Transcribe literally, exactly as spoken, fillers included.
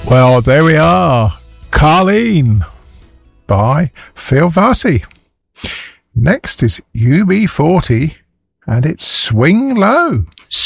Well, there we are. Carlene by Phil Vassie. Next is U B forty and it's Swing Low.